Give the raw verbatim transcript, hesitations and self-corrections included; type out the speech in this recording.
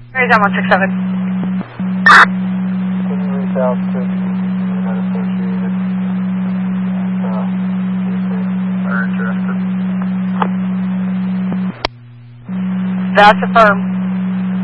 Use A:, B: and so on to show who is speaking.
A: Raise on one six seven.
B: Can you reach out to the Unit Associated? Uh, are interested.
A: That's affirmed.